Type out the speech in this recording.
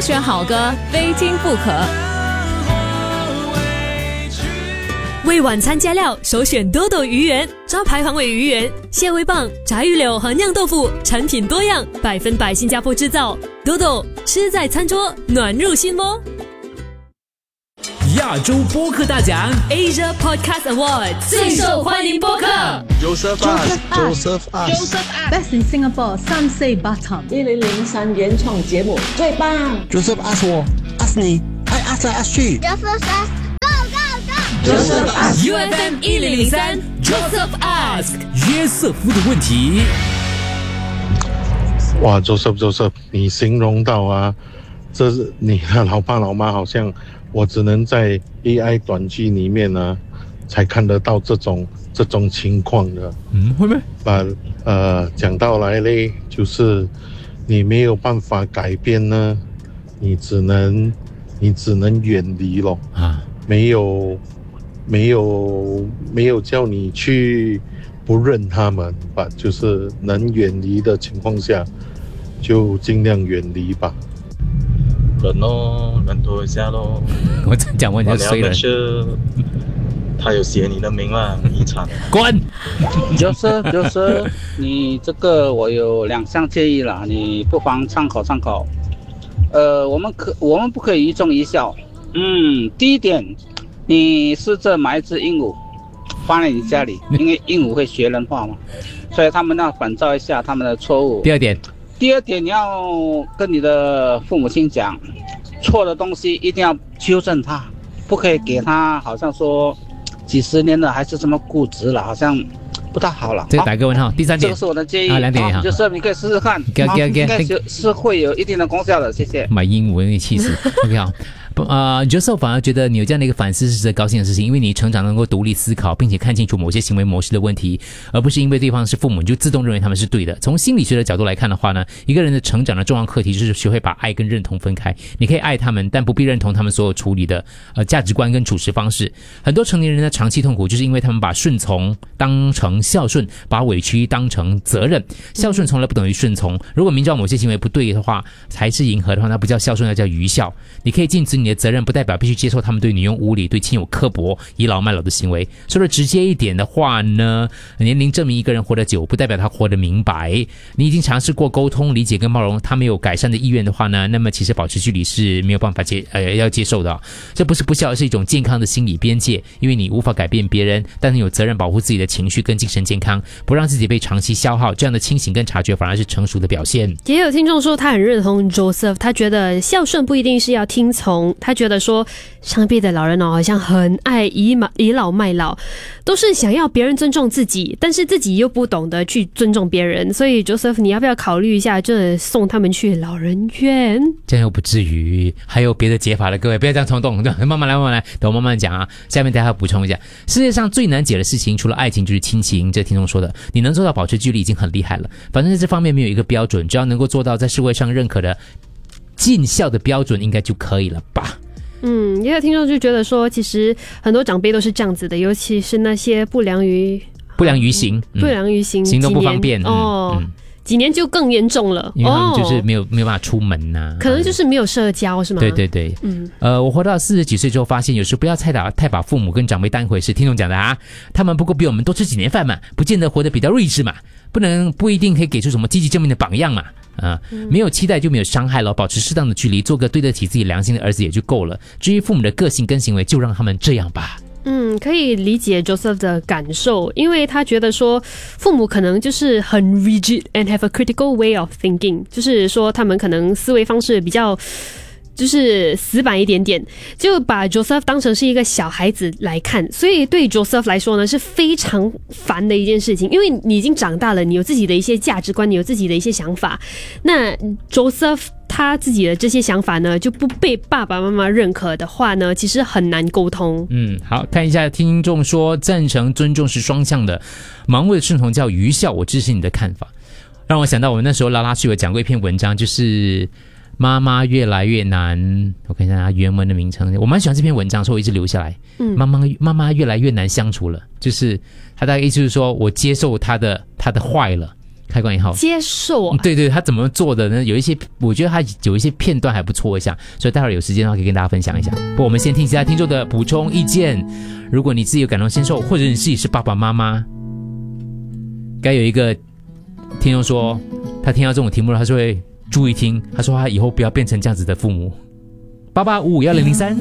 选好歌，非听不可。 为晚餐加料，首选多多鱼圆，招牌黄尾鱼圆、蟹味棒、炸鱼柳和酿豆腐，产品多样，100%新加坡制造。多多吃在餐桌，暖入心窝。 亚洲播客大奖 Asia Podcast Awards 最受欢迎播客 Joseph Best in Singapore Sunset Batam 1003原创节目最棒 Joseph ask 我 ask 你爱 ask 来 ask 去 Joseph ask Go Go Go Joseph ask UFM 1003 Joseph ask 约瑟夫的问题。 哇 Joseph 你形容到啊，这是你的老爸老妈好像我只能在 AI 短剧里面呢才看得到这种情况的。 会吗？ 讲到来嘞，就是你没有办法改变呢，你只能远离咯。没有叫你去不认他们吧，就是能远离的情况下就尽量远离吧。 忍咯，忍多一下咯。 我讲完你就衰了。 是他有写你的名了，遗产。 滚。 就是你这个我有2项建议啦，你不妨参考。我们不可以一中一笑。第一点，你试着买一只鹦鹉放在你家里，因为鹦鹉会学人话嘛，所以他们要反照一下他们的错误。第二点，你要跟你的父母亲讲，错的东西一定要纠正他，不可以给他好像说几十年了还是这么固执了，好像不太好了。 这个打个问号。第3点， 这个是我的建议。 2点也好， 就是你可以试试看，应该是会有一定的功效的。谢谢。 买鹦鹉你气死。OK 好。Joseph 反而觉得你有这样的一个反思是值得高兴的事情，因为你成长能够独立思考，并且看清楚某些行为模式的问题，而不是因为对方是父母你就自动认为他们是对的。从心理学的角度来看的话呢，一个人的成长的重要课题就是学会把爱跟认同分开。你可以爱他们，但不必认同他们所有处理的价值观跟处事方式。很多成年人的长期痛苦就是因为他们把顺从当成孝顺，把委屈当成责任。孝顺从来不等于顺从，如果明知道某些行为不对的话还是迎合的话，那不叫孝顺，那叫愚孝。你可以尽职你的责任，不代表必须接受他们对你用无理、对亲友刻薄、倚老卖老的行为。说的直接一点的话呢，年龄证明一个人活得久，不代表他活得明白。你已经尝试过沟通、理解跟包容，他没有改善的意愿的话呢，那么其实保持距离是没有办法要接受的。这不是不孝，而是一种健康的心理边界，因为你无法改变别人，但是有责任保护自己的情绪跟精神健康，不让自己被长期消耗。这样的清醒跟察觉反而是成熟的表现。 也有听众说他很认同 Joseph， 他觉得孝顺不一定是要听从，他觉得说上一辈的老人好像很爱倚老卖老，都是想要别人尊重自己，但是自己又不懂得去尊重别人。所以 Joseph 你要不要考虑一下，就送他们去老人院？ 这样又不至于，还有别的解法的，各位不要这样冲动，慢慢来，等我慢慢讲啊。下面大家补充一下，世界上最难解的事情除了爱情就是亲情，这听众说的，你能做到保持距离已经很厉害了。反正在这方面没有一个标准，只要能够做到在社会上认可的尽孝的标准应该就可以了吧。 也有听众就觉得说，其实很多长辈都是这样子的，尤其是那些不良于行， 行动不方便几年就更严重了， 因为他们就是没有办法出门可能就是没有社交是吗？ 对，我活到40几岁之后发现，有时不要太把父母跟长辈当一回事。听众讲的啊，他们不过比我们多吃几年饭嘛，不见得活得比较睿智嘛，不一定可以给出什么积极正面的榜样嘛。没有期待就没有伤害了，保持适当的距离，做个对得起自己良心的儿子也就够了。至于父母的个性跟行为，就让他们这样吧。 可以理解 Joseph 的感受，因为他觉得说父母可能就是很 rigid and have a critical way of thinking， 就是说他们可能思维方式比较就是死板一点点，就把 Joseph 当成是一个小孩子来看，所以对 Joseph 来说呢是非常烦的一件事情，因为你已经长大了，你有自己的一些价值观，你有自己的一些想法，那 Joseph 他自己的这些想法呢就不被爸爸妈妈认可的话呢，其实很难沟通。 好，看一下听众说赞成尊重是双向的，盲目的顺从叫愚孝，我支持你的看法。让我想到我们那时候拉拉去有讲过一篇文章，就是妈妈越来越难，我看一下原文的名称，我蛮喜欢这篇文章，所以我一直留下来。妈妈越来越难相处了，就是他大概意思就是说我接受他的坏了， 开关以后接受啊。 对，他怎么做的呢？有一些，我觉得他有一些片段还不错一下，所以待会儿有时间的话可以跟大家分享一下。不过我们先听其他听众的补充意见。如果你自己有感同身受，或者你自己是爸爸妈妈，该有一个听众说，他听到这种题目了，他就会注意听。他说他以后不要变成这样子的父母。88551003